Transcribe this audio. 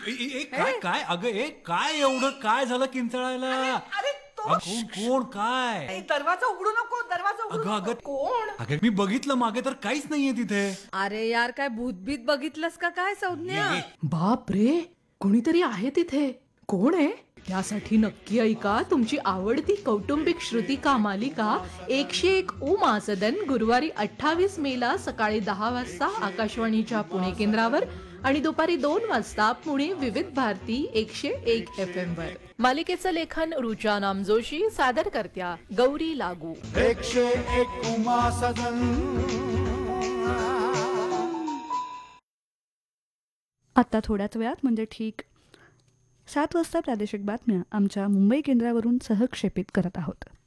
काय काय अगं काय एवढं काय झालं किंचाळायला? अरे तो कोण काय? दरवाजा उघडू नको, दरवाजा उघडू अगं नको. अगं कोण? अगं मी बघितलं मागे तर काहीच नाहीये तिथे. अरे यार, काय भूतबीत बघितलंस का काय संज्ञा? बाप रे, कोणीतरी आहे तिथे. कोण आहे? त्यासाठी नक्की ऐका तुमची आवडती कौटुंबिक श्रुतिका मालिका 101 उमा सदन गुरुवारी 28 मेला सकाळी 10 वाजता आकाशवाणीच्या पुणे केंद्रावर आणि दुपारी 2 वाजता पुणे विविध भारती 101 FM वर. मालिकेचं लेखन रुचा नामजोशी, सादर करत्या गौरी लागू. 101 उमा सदन. आता थोड्याच वेळात म्हणजे ठीक 7 वाजता प्रादेशिक बातम्या आमच्या मुंबई केंद्रावरून सहक्षेपित करत आहोत.